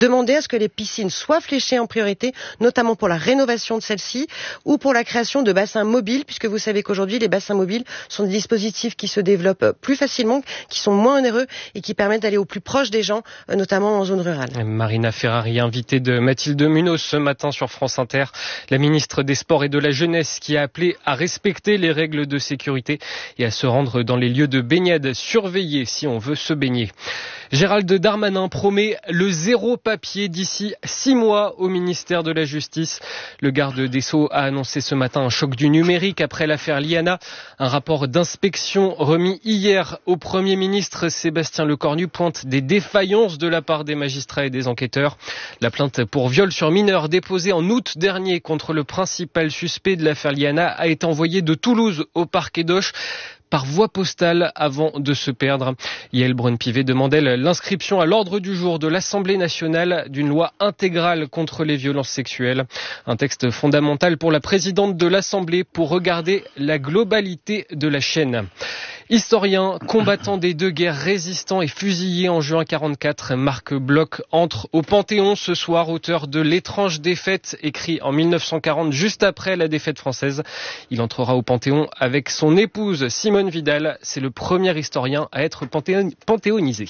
demander à ce que les piscines soient fléchées en priorité, notamment pour la rénovation de celles-ci ou pour la création de bassins mobiles, puisque vous savez qu'aujourd'hui, les bassins mobiles sont des dispositifs qui se développent plus facilement, qui sont moins onéreux et qui permettent d'aller au plus proche des gens, notamment en zone rurale. Marina Ferrari, invitée de Mathilde Munoz ce matin sur France Inter, la ministre des Sports et de la Jeunesse qui a appelé à respecter les règles de sécurité et à se rendre dans les lieux de baignade surveillés si on veut se baigner. Gérald Darmanin promet le zéro papier d'ici 6 mois au ministère de la Justice. Le garde des Sceaux a annoncé ce matin un choc du numérique après l'affaire Liana. Un rapport d'inspection remis hier au Premier ministre Sébastien Lecornu pointe des défaillances de la part des magistrats et des enquêteurs. La plainte pour viol sur mineur déposée en août dernier contre le principal suspect de l'affaire Liana a été envoyée de Toulouse au parquet d'Auch par voie postale avant de se perdre. Yael Braun-Pivet demandait l'inscription à l'ordre du jour de l'Assemblée nationale d'une loi intégrale contre les violences sexuelles. Un texte fondamental pour la présidente de l'Assemblée pour regarder la globalité de la chaîne. Historien, combattant des deux guerres, résistant et fusillé en juin 1944, Marc Bloch entre au Panthéon ce soir, auteur de L'étrange défaite, écrit en 1940, juste après la défaite française. Il entrera au Panthéon avec son épouse Simone Vidal. C'est le premier historien à être panthéonisé.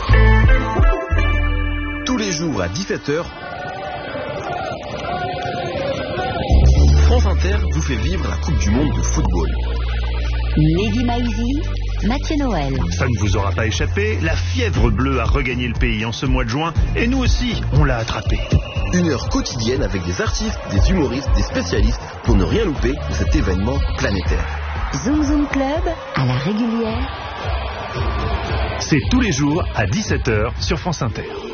Tous les jours à 17h, France Inter vous fait vivre la Coupe du Monde de football. Mehdi Maizi, Mathieu Noël. Ça ne vous aura pas échappé, la fièvre bleue a regagné le pays en ce mois de juin et nous aussi, on l'a attrapé. Une heure quotidienne avec des artistes, des humoristes, des spécialistes pour ne rien louper de cet événement planétaire. Zoom Zoom Club, à la régulière. C'est tous les jours à 17h sur France Inter.